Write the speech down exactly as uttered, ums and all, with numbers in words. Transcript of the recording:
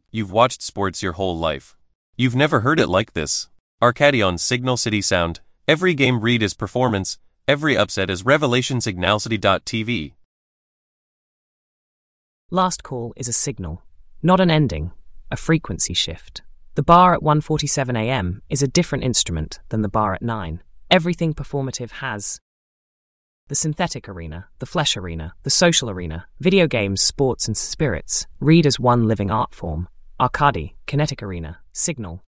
You've watched sports your whole life. You've never heard it like this. Arcadion Signal City Sound. Every game read is performance, every upset is revelation. Signal City dot T V. Last call is a signal, not an ending, a frequency shift. The bar at one forty-seven a m is a different instrument than the bar at nine. Everything performative has the synthetic arena, the flesh arena, the social arena, video games, sports and spirits, read as one living art form. Arcadi, kinetic arena, signal,